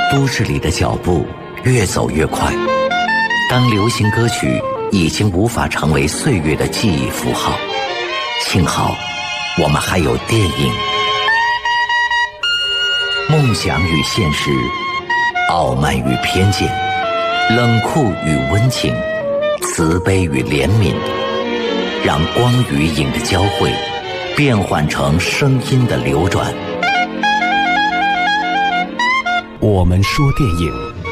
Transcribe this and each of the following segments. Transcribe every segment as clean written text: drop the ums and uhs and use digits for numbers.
都市里的脚步越走越快，当流行歌曲已经无法成为岁月的记忆符号，幸好我们还有电影。梦想与现实，傲慢与偏见，冷酷与温情，慈悲与怜悯，让光与影的交汇变换成声音的流转。 我们说电影。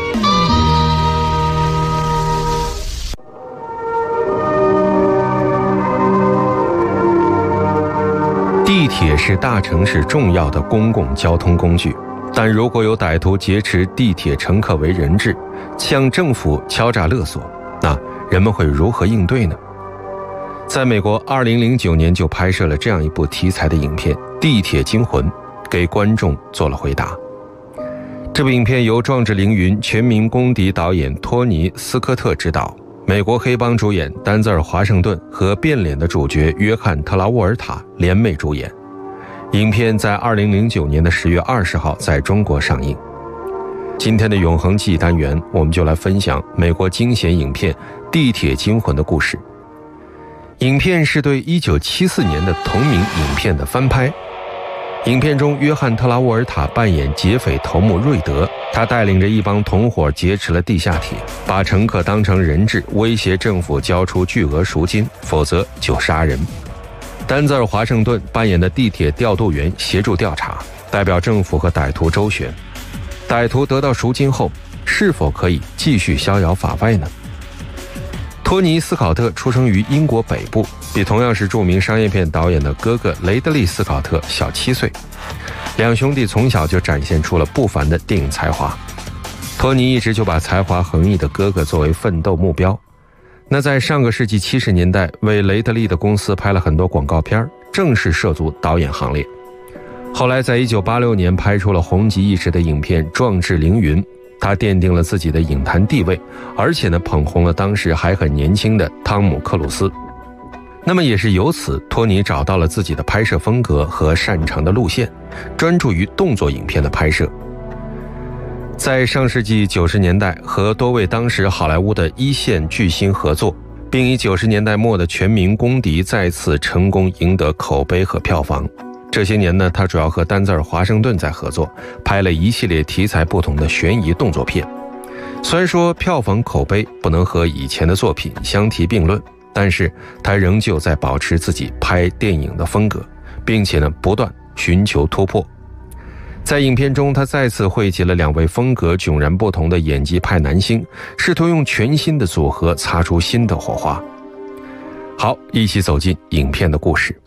地铁是大城市重要的公共交通工具，但如果有歹徒劫持地铁乘客为人质，向政府敲诈勒索，那人们会如何应对呢？在美国2009年就拍摄了这样一部题材的影片《地铁惊魂》，给观众做了回答。这部影片由壮志凌云、全民公敌导演托尼·斯科特执导，美国黑帮主演丹泽尔·华盛顿和变脸的主角约翰·特拉沃尔塔联袂主演。影片在2009年的10月20号在中国上映。今天的永恒记忆单元，我们就来分享美国惊险影片《地铁惊魂》的故事。影片是对1974年的同名影片的翻拍。影片中，约翰·特拉沃尔塔扮演劫匪头目瑞德，他带领着一帮同伙劫持了地下铁，把乘客当成人质，威胁政府交出巨额赎金，否则就杀人。丹泽尔·华盛顿扮演的地铁调度员协助调查，代表政府和歹徒周旋。歹徒得到赎金后，是否可以继续逍遥法外呢？托尼·斯考特出生于英国北部，比同样是著名商业片导演的哥哥雷德利·斯考特小7岁。两兄弟从小就展现出了不凡的电影才华。托尼一直就把才华横溢的哥哥作为奋斗目标。那在上个世纪70年代，为雷德利的公司拍了很多广告片，正式涉足导演行列。后来在1986年拍出了红极一时的影片《壮志凌云》，他奠定了自己的影坛地位，而且呢捧红了当时还很年轻的汤姆·克鲁斯。那么也是由此，托尼找到了自己的拍摄风格和擅长的路线，专注于动作影片的拍摄。在上世纪90年代，和多位当时好莱坞的一线巨星合作，并以90年代末的全民公敌再次成功赢得口碑和票房。这些年呢，他主要和丹泽尔·华盛顿在合作，拍了一系列题材不同的悬疑动作片。虽然说票房口碑不能和以前的作品相提并论，但是他仍旧在保持自己拍电影的风格，并且呢不断寻求突破。在影片中，他再次汇集了2位风格迥然不同的演技派男星，试图用全新的组合擦出新的火花。好，一起走进影片的故事。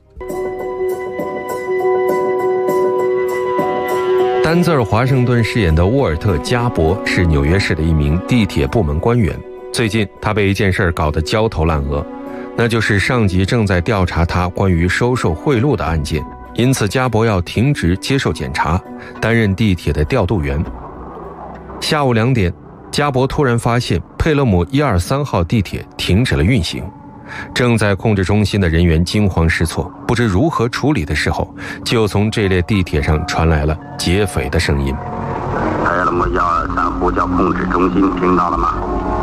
丹泽尔·华盛顿饰演的沃尔特·加伯是纽约市的一名地铁部门官员。最近他被一件事搞得焦头烂额，那就是上级正在调查他关于收受贿赂的案件，因此加伯要停职接受检查，担任地铁的调度员。下午2点，加伯突然发现佩勒姆123号地铁停止了运行。正在控制中心的人员惊慌失措，不知如何处理的时候，就从这列地铁上传来了劫匪的声音。 佩勒姆123呼叫控制中心，听到了吗？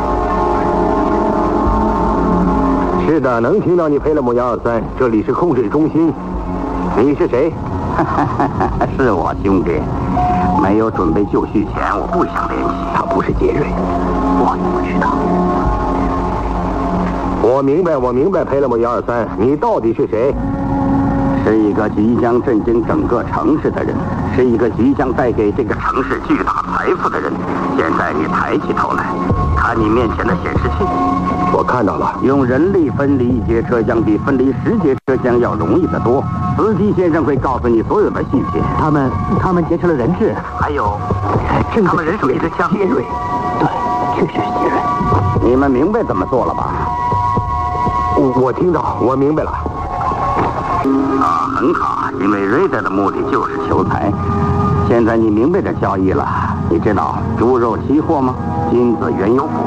是的，能听到你，佩勒姆123，这里是控制中心。你是谁？ 是我兄弟，没有准备就绪前，我不想联系。 他不是杰瑞， 我怎么知道？ 我明白，佩勒姆123，你到底是谁？ 是一个即将震惊整个城市的人，是一个即将带给这个城市巨大财富的人。现在你抬起头来，看你面前的显示器。 我看到了， 用人力分离1节车厢比分离10节车厢要容易得多。司机先生会告诉你所有的细节。 他们劫持了人质， 还有，他们人手一支枪。 杰瑞，对，确实是杰瑞。 你们明白怎么做了吧？ 我听到，我明白了。 很好，因为瑞德的目的就是求财。现在你明白这交易了，你知道猪肉期货吗？金子原油股。